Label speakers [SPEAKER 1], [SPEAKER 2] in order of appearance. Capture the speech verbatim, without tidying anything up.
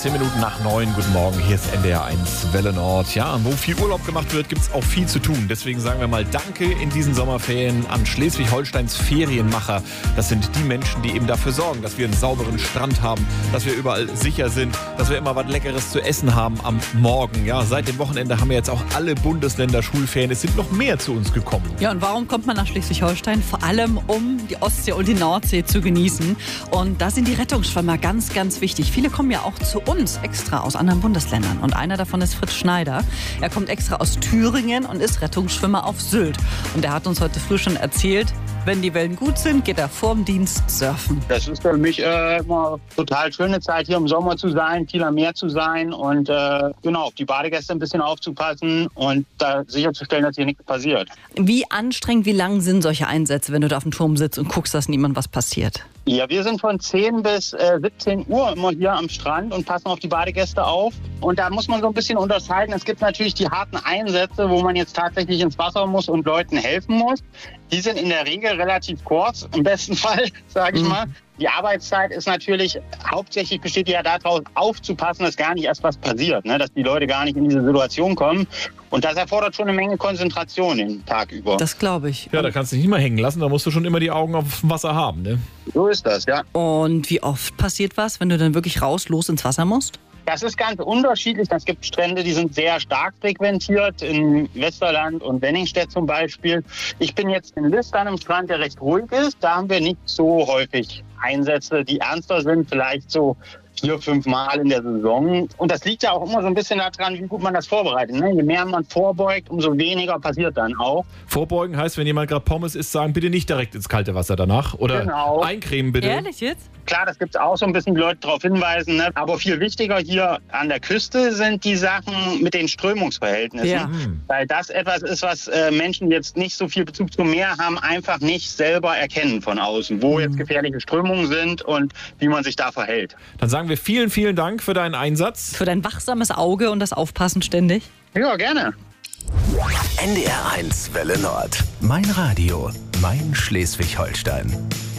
[SPEAKER 1] Zehn Minuten nach neun, guten Morgen, hier ist N D R eins Welle Nord. Ja, wo viel Urlaub gemacht wird, gibt es auch viel zu tun. Deswegen sagen wir mal Danke in diesen Sommerferien an Schleswig-Holsteins Ferienmacher. Das sind die Menschen, die eben dafür sorgen, dass wir einen sauberen Strand haben, dass wir überall sicher sind, dass wir immer was Leckeres zu essen haben am Morgen. Ja, seit dem Wochenende haben wir jetzt auch alle Bundesländer Schulferien. Es sind noch mehr zu uns gekommen.
[SPEAKER 2] Ja, und warum kommt man nach Schleswig-Holstein? Vor allem, um die Ostsee und die Nordsee zu genießen. Und da sind die Rettungsschwimmer ganz, ganz wichtig. Viele kommen ja auch zu uns extra aus anderen Bundesländern. Und einer davon ist Fritz Schneider. Er kommt extra aus Thüringen und ist Rettungsschwimmer auf Sylt. Und er hat uns heute früh schon erzählt, wenn die Wellen gut sind, geht er vorm Dienst surfen.
[SPEAKER 3] Das ist für mich äh, immer total schöne Zeit, hier im Sommer zu sein, viel am Meer zu sein und äh, genau, auf die Badegäste ein bisschen aufzupassen und da sicherzustellen, dass hier nichts passiert.
[SPEAKER 2] Wie anstrengend, wie lang sind solche Einsätze, wenn du da auf dem Turm sitzt und guckst, dass niemand was passiert?
[SPEAKER 3] Ja, wir sind von zehn bis äh, siebzehn Uhr immer hier am Strand und passen auf die Badegäste auf. Und da muss man so ein bisschen unterscheiden. Es gibt natürlich die harten Einsätze, wo man jetzt tatsächlich ins Wasser muss und Leuten helfen muss. Die sind in der Regel relativ kurz, im besten Fall, sage ich mhm. mal. Die Arbeitszeit ist natürlich, hauptsächlich besteht ja daraus, aufzupassen, dass gar nicht erst was passiert, ne? Dass die Leute gar nicht in diese Situation kommen. Und das erfordert schon eine Menge Konzentration den Tag über.
[SPEAKER 2] Das glaube ich.
[SPEAKER 1] Ja, da kannst du dich nicht mal hängen lassen, da musst du schon immer die Augen auf dem Wasser haben, ne?
[SPEAKER 3] So ist das, ja.
[SPEAKER 2] Und wie oft passiert was, wenn du dann wirklich raus, los ins Wasser musst?
[SPEAKER 3] Das ist ganz unterschiedlich. Es gibt Strände, die sind sehr stark frequentiert, in Westerland und Wenningstedt zum Beispiel. Ich bin jetzt in List an einem Strand, der recht ruhig ist. Da haben wir nicht so häufig Einsätze, die ernster sind, vielleicht so vier, fünf Mal in der Saison. Und das liegt ja auch immer so ein bisschen daran, wie gut man das vorbereitet. Ne? Je mehr man vorbeugt, umso weniger passiert dann auch.
[SPEAKER 1] Vorbeugen heißt, wenn jemand gerade Pommes isst, sagen, bitte nicht direkt ins kalte Wasser danach. Oder
[SPEAKER 3] genau.
[SPEAKER 1] Eincremen bitte.
[SPEAKER 2] Ehrlich jetzt?
[SPEAKER 3] Klar, das gibt es auch so ein bisschen, die Leute darauf hinweisen. Ne? Aber viel wichtiger hier an der Küste sind die Sachen mit den Strömungsverhältnissen.
[SPEAKER 2] Ja.
[SPEAKER 3] Weil das etwas ist, was äh, Menschen, die jetzt nicht so viel Bezug zum Meer haben, einfach nicht selber erkennen von außen, wo mhm. jetzt gefährliche Strömungen sind und wie man sich da verhält.
[SPEAKER 1] Dann sagen wir vielen, vielen Dank für deinen Einsatz.
[SPEAKER 2] Für dein wachsames Auge und das Aufpassen ständig.
[SPEAKER 3] Ja, gerne.
[SPEAKER 4] N D R eins Welle Nord. Mein Radio, mein Schleswig-Holstein.